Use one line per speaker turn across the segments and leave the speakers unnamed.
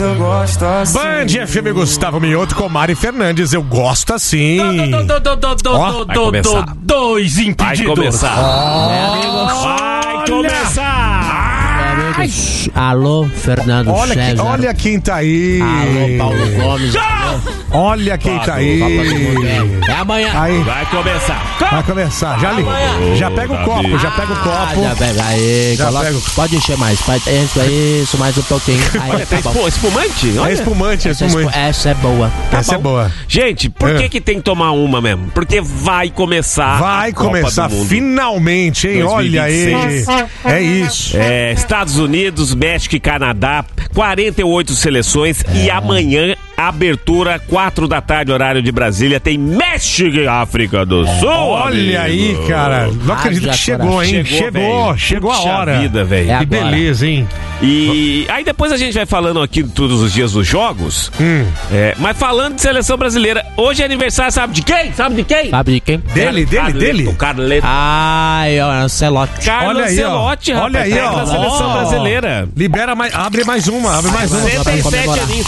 eu gosto assim.
Band FM Gustavo Mioto com Mari Fernandes, eu gosto assim.
Vai começar.
Dois impedidos.
Vai começar.
Vai começar.
Amigos, alô, Fernando César.
Olha quem tá aí.
Alô, Paulo Gomes.
Olha quem tá aí.
É amanhã.
Aí,
Vai começar.
vai começar. Já pega o copo, já pega o copo.
Já pega aí.
Já
Coloca,
pego.
pode encher mais. Isso, mais um pouquinho. Aí,
Tem
tá bom.
espumante?
É
Olha.
espumante, é espumante.
Essa é boa.
Essa é boa.
Gente, por que tem que tomar uma mesmo? Porque vai começar
Vai
a Copa
começar
do Mundo.
finalmente, hein?
2026.
Olha aí. É isso.
Estados Unidos, México e Canadá, 48 seleções e amanhã, abertura, 4 da tarde, horário de Brasília, tem México e África do Sul.
Olha aí, cara. Não acredito que chegou, hein? Chegou a
Puxa
hora.
vida, velho.
É
Que
agora.
beleza, hein?
E aí depois a gente vai falando aqui todos os dias dos jogos. Mas falando de seleção brasileira, hoje é aniversário, sabe de quem? Sabe de quem?
Sabe de quem?
Dele?
O Carleto.
Ai, ó, Ancelotti.
Carlos
Olha aí, ó.
Ancelotti, rapaz.
Olha aí,
técnico
ó.
da seleção
Ó.
brasileira.
Libera mais, abre mais uma.
67
comemorar.
aninhos.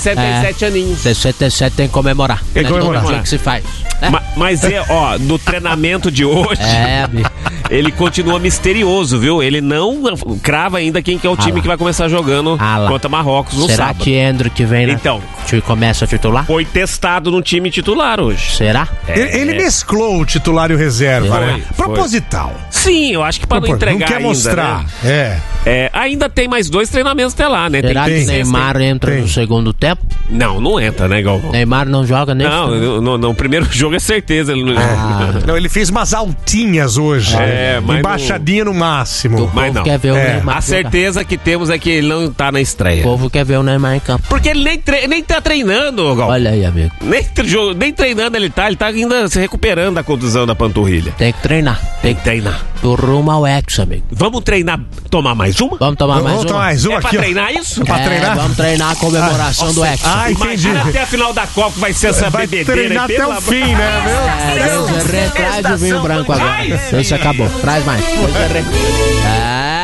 67 aninhos.
67 tem que comemorar.
Tem que comemorar.
O que se faz? Né?
Mas no treinamento de hoje,
amigo.
ele continua misterioso, viu? Ele não crava ainda quem que é o time
lá.
que vai começar jogando
lá.
contra Marrocos no
Será
sábado.
que Endro que vem, né?
Então,
Começa a titular?
foi testado no time titular hoje.
Será?
Ele mesclou o titular e o reserva, né?
Foi.
Proposital.
Sim, eu acho que para não entregar
Não quer
ainda,
mostrar.
né? Ainda tem mais 2 treinamentos até lá, né?
Será
tem
que Neymar entra
tem.
no segundo tempo?
Não entra, né, Galvão?
Neymar não joga nem.
Não, o primeiro jogo é certeza. Ele não...
Não, ele fez umas altinhas hoje.
mas
Embaixadinha no máximo.
O
Mas
povo
não.
quer ver o Neymar.
A
jogar.
certeza que temos é que ele não tá na estreia.
O povo quer ver o Neymar em campo.
Porque ele nem tá treinando, Galvão.
Olha aí, amigo.
Nem treinando ele tá ainda se recuperando da contusão da panturrilha.
Tem que treinar.
Tem que treinar.
Do rumo ao ex, amigo.
Vamos treinar, tomar mais uma?
Vamos tomar mais
Vamos
uma?
tomar mais uma
É pra
aqui, ó.
treinar isso?
Pra treinar?
Vamos treinar a comemoração do ex.
Entendi.
Imagina até a final da Copa que vai ser essa
Vai
bebedeira.
treinar
aí,
até
pelo
o
amor-
fim, né?
Traz o vinho branco agora. Esse acabou. Traz mais. Esse